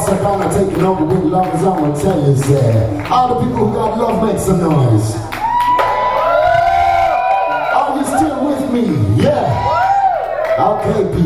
Bossa Ghana taking over with lovers. I'm gonna tell you, say, all the people who got love, make some noise. Are you still with me? Yeah. Okay, people.